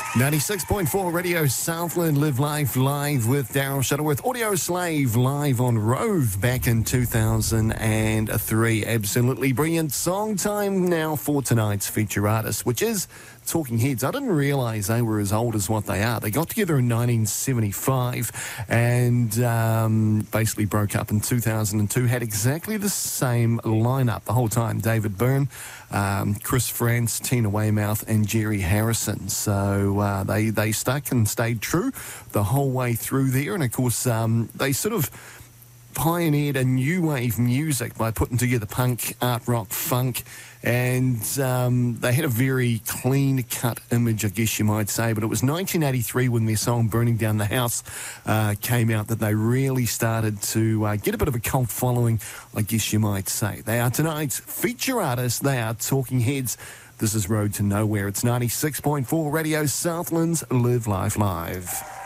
96.4 Radio Southland, Live Life live with Daryl Shuttleworth. Audio Slave live on Rove back in 2003. Absolutely brilliant song. Time now for tonight's feature artist, which is Talking Heads. I didn't realise they were as old as what they are. They got together in 1975 and basically broke up in 2002. Had exactly the same lineup the whole time. David Byrne, Chris France, Tina Weymouth and Jerry Harrison. So they stuck and stayed true the whole way through there. And of course, they sort of pioneered a new wave music by putting together punk, art rock, funk, and they had a very clean-cut image, I guess you might say. But it was 1983 when their song Burning Down the House came out that they really started to get a bit of a cult following, I guess you might say. They are tonight's feature artists. They are Talking Heads. This is Road to Nowhere. It's 96.4 Radio Southland's Live Life Live.